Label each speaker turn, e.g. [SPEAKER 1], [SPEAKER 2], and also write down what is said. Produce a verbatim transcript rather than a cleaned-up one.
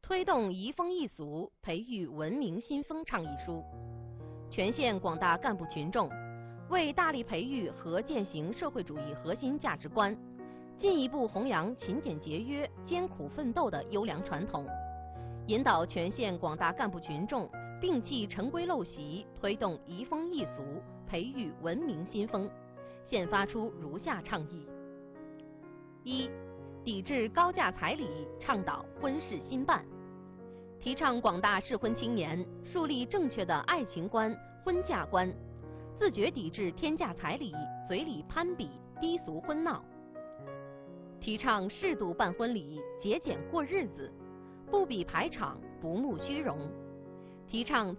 [SPEAKER 1] 推动移风易俗，培育文明新风倡议书，全县广大干部群众为大力培育和践行社会主义核心价值观，进一步弘扬勤俭节约、艰苦奋斗的优良传统，引导全县广大干部群众摒弃陈规陋习，推动移风易俗，培育文明新风，现发出如下倡议：一、抵制高价彩礼，倡导婚事兴办，提倡广大适婚青年树立正确的爱情观、婚嫁观，自觉抵制天价彩礼、随礼攀比、低俗婚闹，提倡适度办婚礼，节俭过日子，不比排场，不慕虚荣，提倡